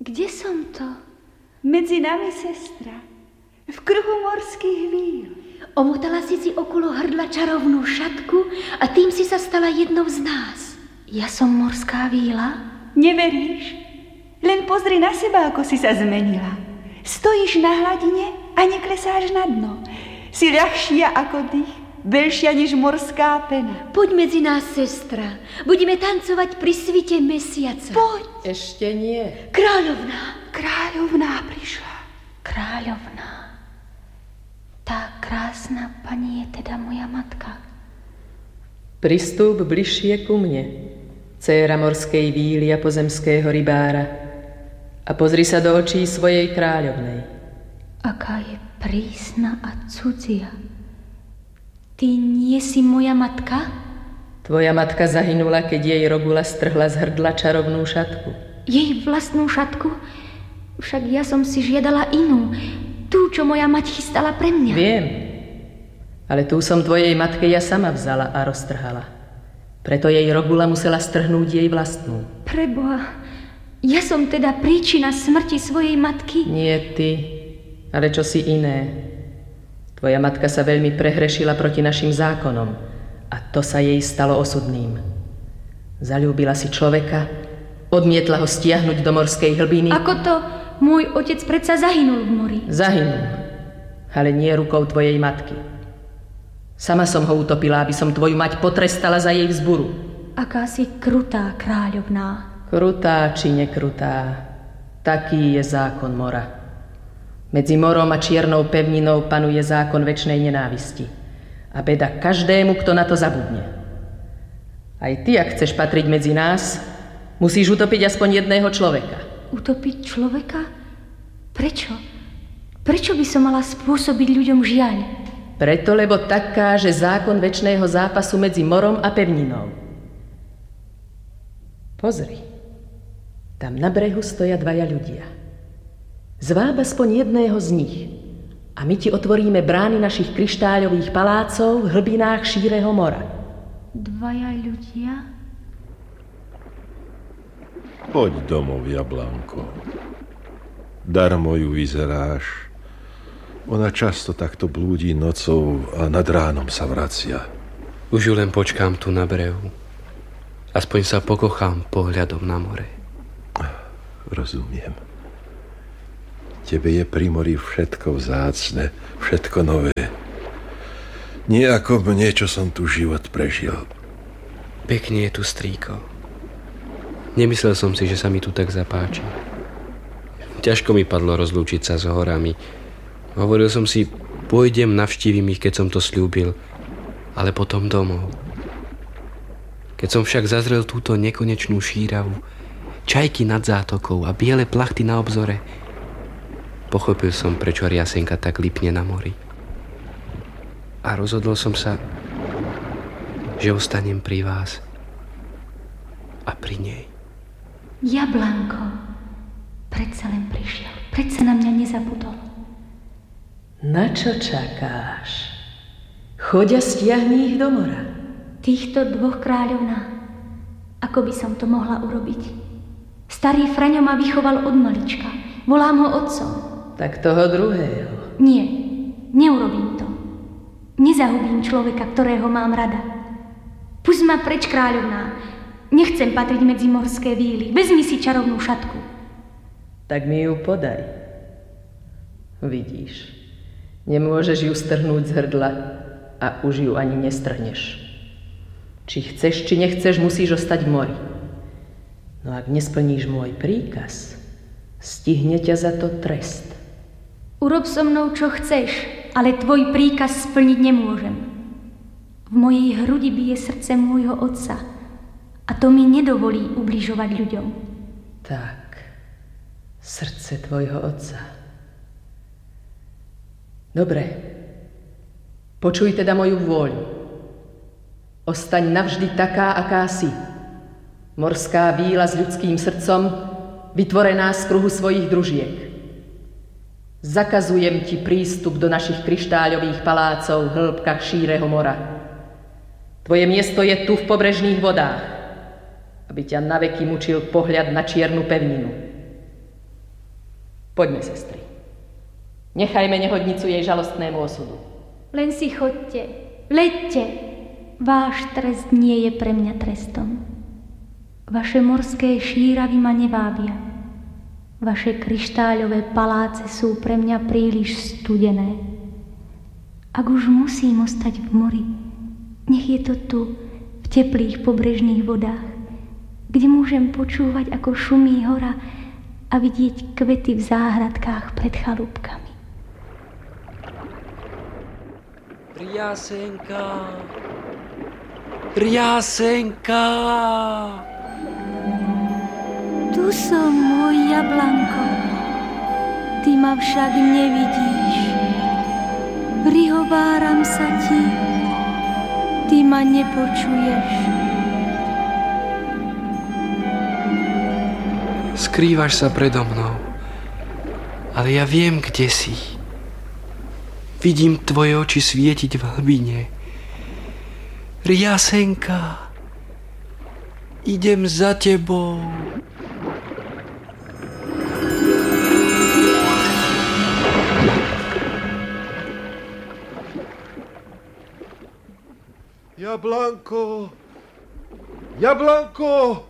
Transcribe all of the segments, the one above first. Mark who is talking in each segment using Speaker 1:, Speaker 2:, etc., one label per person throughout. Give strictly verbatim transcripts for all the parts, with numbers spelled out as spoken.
Speaker 1: Kde som to?
Speaker 2: Medzi nami, sestra. V kruhu morských víl.
Speaker 1: Omotala si si okolo hrdla čarovnú šatku a tým si sa stala jednou z nás. Ja som morská víla?
Speaker 2: Neveríš? Len pozri na seba, ako si sa zmenila. Stojíš na hladine a neklesáš na dno. Si ľahšia ako dých, veľšia než morská pena.
Speaker 1: Poď medzi nás, sestra. Budeme tancovať pri svite mesiaca.
Speaker 2: Poď.
Speaker 3: Ešte nie.
Speaker 1: Kráľovná.
Speaker 2: Kráľovná prišla.
Speaker 1: Kráľovná. Tá krásna pani je teda moja matka.
Speaker 3: Pristúp bližšie ku mne, dcéra morskej víly a pozemského rybára, a pozri sa do očí svojej kráľovnej.
Speaker 1: Aká je prísna a cudzia. Ty nie si moja matka?
Speaker 3: Tvoja matka zahynula, keď jej Rogula strhla z hrdla čarovnú šatku.
Speaker 1: Jej vlastnú šatku? Však ja som si žiadala inú. Tú, čo moja mať chystala pre mňa.
Speaker 3: Viem, ale tú som tvojej matke ja sama vzala a roztrhala. Preto jej Rogula musela strhnúť jej vlastnú.
Speaker 1: Preboha, ja som teda príčina smrti svojej matky?
Speaker 3: Nie ty, ale čosi iné. Tvoja matka sa veľmi prehrešila proti našim zákonom a to sa jej stalo osudným. Zaľúbila si človeka, odmietla ho stiahnuť do morskej hlbiny.
Speaker 1: Ako to? Môj otec predsa zahynul v mori.
Speaker 3: Zahynul, ale nie rukou tvojej matky. Sama som ho utopila, aby som tvoju mať potrestala za jej vzburu.
Speaker 1: Aká si krutá, kráľovná.
Speaker 3: Krutá či nekrutá, taký je zákon mora. Medzi morom a čiernou pevninou panuje zákon večnej nenávisti. A beda každému, kto na to zabudne. Aj ty, ak chceš patriť medzi nás, musíš utopiť aspoň jedného človeka.
Speaker 1: Utopiť človeka? Prečo? Prečo by som mala spôsobiť ľuďom žiaľ?
Speaker 3: Preto, lebo tak káže zákon večného zápasu medzi morom a pevninou. Pozri, tam na brehu stoja dvaja ľudia. Zváb aspoň jedného z nich a my ti otvoríme brány našich kryštáľových palácov v hlbinách šíreho mora.
Speaker 1: Dvaja ľudia?
Speaker 4: Poď domov, Jablánko. Darmo ju vyzeráš. Ona často takto blúdi nocou a nad ránom sa vracia.
Speaker 5: Už ju len počkám tu na brehu. Aspoň sa pokochám pohľadom na more.
Speaker 4: Rozumiem. Tebe je pri mori všetko vzácne, všetko nové. Nie ako mne, čo som tu život prežil.
Speaker 5: Pekne je tu, strýko. Nemyslel som si, že sa mi tu tak zapáči. Ťažko mi padlo rozlúčiť sa s horami. Hovoril som si, pôjdem, navštívim ich, keď som to sľúbil, ale potom domov. Keď som však zazrel túto nekonečnú šíravu, čajky nad zátokou a biele plachty na obzore, pochopil som, prečo riasenka tak lipne na mori. A rozhodol som sa, že ostanem pri vás a pri nej.
Speaker 1: Jablánko, predsa len prišiel, predsa na mňa nezabudol.
Speaker 3: Na čo čakáš? Choď a stiahni ich do mora.
Speaker 1: Týchto dvoch, kráľovná, ako by som to mohla urobiť? Starý Fraňo ma vychoval od malička, volám ho otcom.
Speaker 3: Tak toho druhého.
Speaker 1: Nie, neurobím to. Nezahubím človeka, ktorého mám rada. Pusť ma preč, kráľovná. Nechcem patriť medzi morské víly. Vezmi si čarovnú šatku.
Speaker 3: Tak mi ju podaj. Vidíš, nemôžeš ju strhnúť z hrdla a už ju ani nestrhneš. Či chceš, či nechceš, musíš ostať v mori. No ak nesplníš môj príkaz, stihne ťa za to trest.
Speaker 1: Urob so mnou, čo chceš, ale tvoj príkaz splniť nemôžem. V mojej hrudi bije srdce môjho otca a to mi nedovolí ubližovať ľuďom.
Speaker 3: Tak, srdce tvojho otca. Dobre, počuj teda moju vôľu. Ostaň navždy taká, aká si. Morská víla s ľudským srdcom, vytvorená z kruhu svojich družiek. Zakazujem ti prístup do našich kryštáľových palácov v hĺbkach šíreho mora. Tvoje miesto je tu v pobrežných vodách, aby ťa naveky mučil pohľad na čiernu pevninu. Poďme, sestry. Nechajme nehodnicu jej žalostnému osudu.
Speaker 1: Len si chodte, leďte. Váš trest nie je pre mňa trestom. Vaše morské šíravy ma nevábia. Vaše kryštáľové paláce sú pre mňa príliš studené. Ak už musím ostať v mori, nech je to tu, v teplých pobrežných vodách, kde môžem počúvať, ako šumí hora a vidieť kvety v záhradkách pred chalúbkami.
Speaker 5: Priasenka, Priasenka.
Speaker 1: Tu som, môj Jablanko, ty ma však nevidíš. Prihováram sa ti, ty ma nepočuješ.
Speaker 5: Skrývaš sa predo mnou, ale ja viem, kde si. Vidím tvoje oči svietiť v hlbine. Priasenka, idem za tebou.
Speaker 4: Jablanko! Jablanko!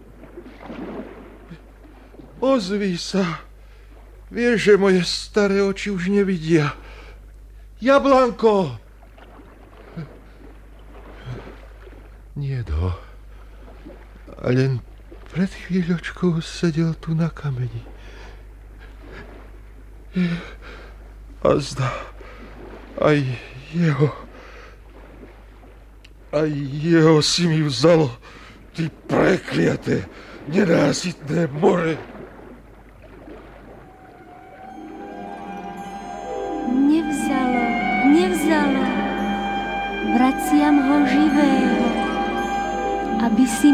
Speaker 4: Ozví sa. Vieš, že moje staré oči už nevidia. Jablanko! Niedo. A len pred chvíľočkou sedel tu na kameni. A zdá, aj jeho... Aj jeho si mi vzalo, ty prekliaté, nenásytné more.
Speaker 1: Nevzalo, nevzalo, vraciam ho živého, aby si